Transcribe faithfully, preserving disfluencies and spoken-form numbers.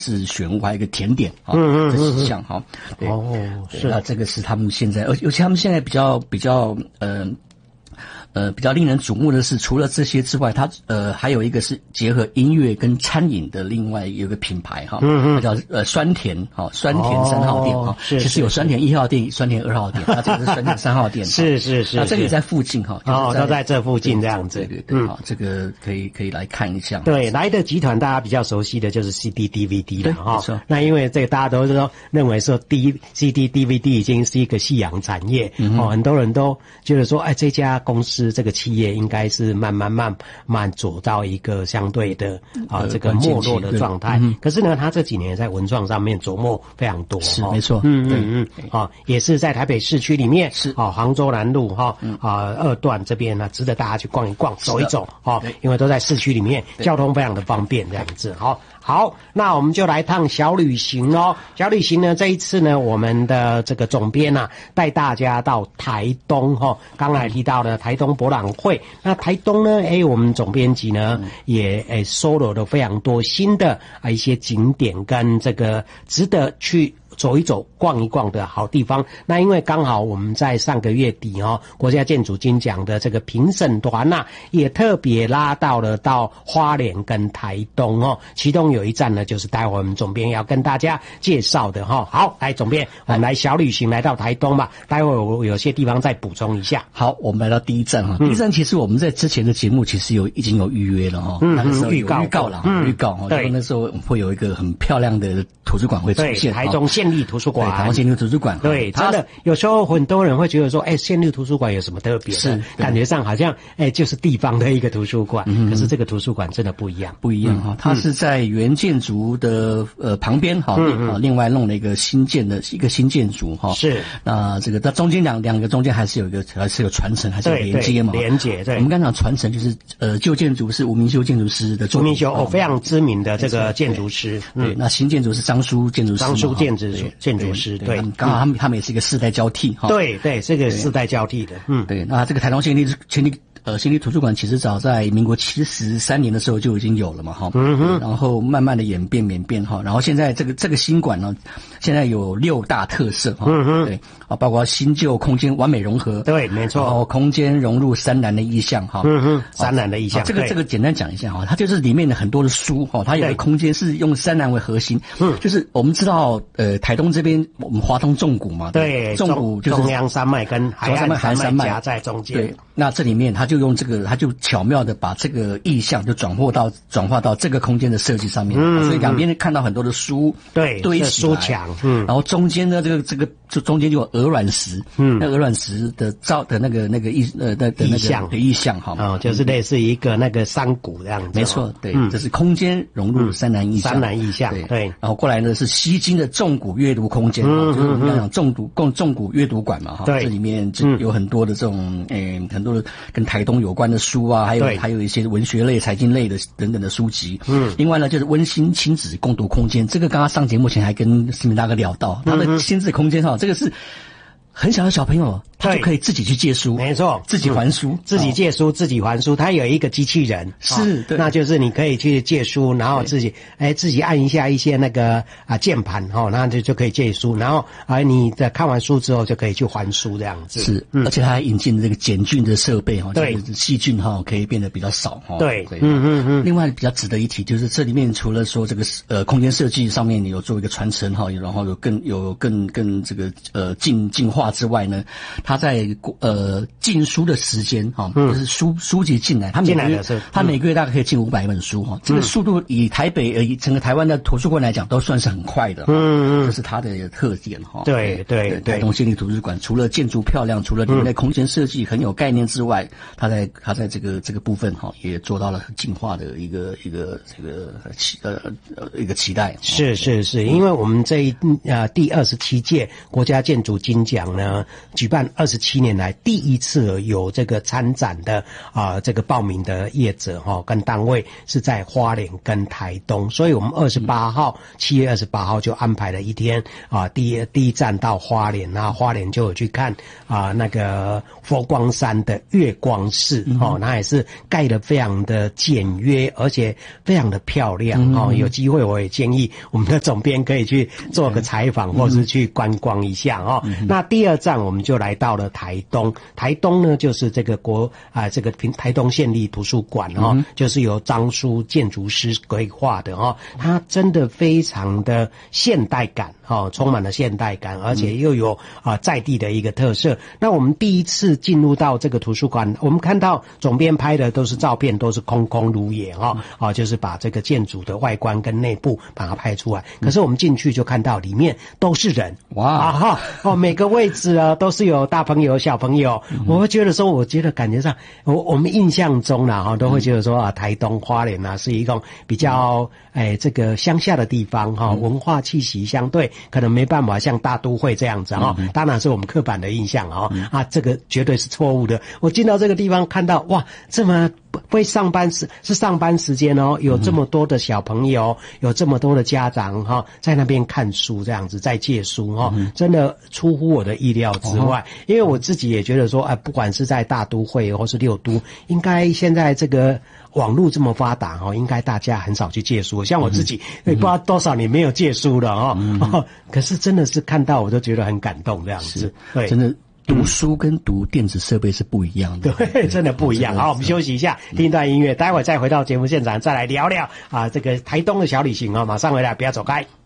是选物，还有一个甜点啊， 嗯嗯这几项哈。对哦，是那这个是他们现在，而尤其他们现在比较比较呃。呃，比较令人瞩目的是，除了这些之外，它呃还有一个是结合音乐跟餐饮的另外有一个品牌哈，嗯嗯，它叫呃酸甜哈、哦、酸甜三号店哈、哦，其实有酸甜一号店、酸甜二号店，它这个是酸甜三号店， 是是是， 那这里在附近哈， 哦，就是、都在这附近这样子， 对对对，好、嗯，这个可以可以来看一下。 对，莱德集团大家比较熟悉的就是 C D D V D 了哈、 哦， 那因为这个大家都是说认为说 D C D D V D 已经是一个夕阳产业，嗯、哦，很多人都觉得说，哎，这家公司这个企业应该是慢慢慢慢走到一个相对的啊、呃、这个没落的状态。嗯、可是呢，他这几年在文创上面琢磨非常多， 是、哦、没错。 嗯嗯嗯，啊、哦，也是在台北市区里面， 是啊、哦，杭州南路哈啊、嗯呃、二段这边呢，值得大家去逛一逛、走一走哦，因为都在市区里面，交通非常的方便，这样子哈。好，那我们就来趟小旅行哦。小旅行呢，这一次呢，我们的这个总编啊，带大家到台东哈、哦。刚才提到的台东博览会，那台东呢，哎，我们总编辑呢、嗯、也哎收录了非常多新的啊一些景点跟这个值得去走一走、逛一逛的好地方。那因为刚好我们在上个月底哦，国家建筑金奖的这个评审团呐、啊，也特别拉到了到花莲跟台东哦，其中有一站呢，就是待会我们总编要跟大家介绍的哈、哦。好，来总编，我们来小旅行来到台东嘛，待会我有些地方再补充一下。 好，我们来到第一站哈，第一站其实我们在之前的节目其实有已经有预约了哈，嗯，那个时候有预告预告了，预告哈，对，那时候会有一个很漂亮的图书馆会出现， 台中县立图书馆， 台中县立图书馆， 对，真的有时候很多人会觉得说，哎，县立图书馆有什么特别的？是，感觉上好像哎就是地方的一个图书馆，嗯、可是这个图书馆真的不一样， 不一样哈、嗯，它是在原建筑的呃旁边哈，嗯嗯，另外弄了一个新建的一个新建筑哈，是，那这个它中间两两个中间还是有一个还是有传承，还是有连接嘛， 连接，对， 我们刚讲传承就是呃旧建筑是吴明修建筑师的， 吴明修哦非常知名的这个建筑师， 对，那新建筑是张叔建筑师， 张叔建筑建筑师，对， 刚好他们他们也是一个世代交替哈， 对对，这个世代交替的，嗯， 对，那这个台东县立县立呃县立图书馆其实早在民国七十三年的时候就已经有了嘛哈，嗯哼，然后慢慢的演变演变哈，然后现在这个这个新馆呢，现在有六大特色哈，嗯哼，对啊，包括新旧空间完美融合， 对，没错， 然后空间融入山南的意象哈， 嗯哼，山南的意象， 这个这个简单讲一下哈，它就是里面的很多的书哈，它有个空间是用山南为核心，嗯，就是我们知道呃台东这边我们华东纵谷嘛， 对， 纵谷就是中央山脉跟海岸山脉夹在中间， 对，那这里面他就用这个，他就巧妙的把这个意象就转化到转化到这个空间的设计上面，嗯，所以两边看到很多的书， 对， 堆起书墙，嗯， 然后中间的这个这个就中间就有鹅卵石，嗯，那鹅卵石的造的那个那个意呃的的那个的意象哈， 哦，就是类似一个那个山谷这样子， 没错，对，这是空间融入山南意象， 山南意象，对， 然后过来呢是西京的纵谷阅读空间，嗯，就是我们刚讲纵谷共纵谷阅读馆嘛哈，这里面就有很多的这种诶很多的跟台东有关的书啊，还有还有一些文学类、财经类的等等的书籍。嗯，另外呢，就是温馨亲子共读空间，这个刚刚上节目前还跟思明大哥聊到，他的亲子空间哈，这个是很小的小朋友。他就可以自己去借书， 没错， 自己还书， 嗯、自己借书、哦，自己还书。他有一个机器人， 是， 哦、那就是你可以去借书，然后自己哎自己按一下一些那个啊键盘哈，那就就可以借书，然后啊你在看完书之后就可以去还书这样子。 是，嗯、而且他还引进这个减菌的设备哈，对，就是细菌哈可以变得比较少哈。 对，对，嗯嗯嗯。 另外比较值得一提就是这里面除了说这个呃空间设计上面有做一个传承哈，然后有更有更更这个呃进进化之外呢，它在呃。呃，进书的时间哈，嗯、就是书书籍进来，他每个月他每个月大概可以进五百本书哈，嗯、这个速度以台北呃以整个台湾的图书馆来讲，都算是很快的，嗯嗯，这是它的特点哈。 对对对， 台东县立图书馆除了建筑漂亮，除了里面的空间设计很有概念之外，它在它在这个这个部分哈，也做到了进化的一个一个这个期呃呃一个期待。 是是是，因为我们这一呃第二十七届国家建筑金奖呢，举办二十七年来第一次有这个参展的啊、呃、这个报名的业者哈、哦、跟单位是在花莲跟台东，所以我们二十八号七月二十八号就安排了一天啊、呃、第一第一站到花莲，然后花莲就有去看啊、呃、那个佛光山的月光寺哦，那也是盖得非常的简约，而且非常的漂亮哦。有机会我也建议我们的总编可以去做个采访，或是去观光一下哦。那第二站我们就来到了台东，台东呢就是这个国啊、呃、这个台东县立图书馆哦，就是由张叔建筑师规划的哦，它真的非常的现代感哦，充满了现代感，而且又有啊、呃、在地的一个特色。那我们第一次进入到这个图书馆，我们看到总编拍的都是照片，都是空空如也哈、哦、啊，就是把这个建筑的外观跟内部把它拍出来。可是我们进去就看到里面都是人，哇啊哈哦，每个位置啊都是有大朋友小朋友。我会觉得说，我觉得感觉上，我我们印象中啦哈，都会觉得说啊，台东花莲啊是一个比较哎这个乡下的地方哈，文化气息相对可能没办法像大都会这样子哈。当然是我们刻板的印象哈啊，这个绝对是错误的。我进到这个地方看到哇，这么会上班时是上班时间哦，有这么多的小朋友，有这么多的家长哈、哦，在那边看书这样子，在借书哦，真的出乎我的意料之外。因为我自己也觉得说，哎，不管是在大都会或是六都，应该现在这个网络这么发达哦，应该大家很少去借书。像我自己，也、嗯、不知道多少年没有借书了哦、嗯哦，可是真的是看到我都觉得很感动这样子，对， 真的。读书跟读电子设备是不一样的， 对，真的不一样。好，我们休息一下，听一段音乐，待会再回到节目现场，再来聊聊啊这个台东的小旅行哦。马上回来，不要走开。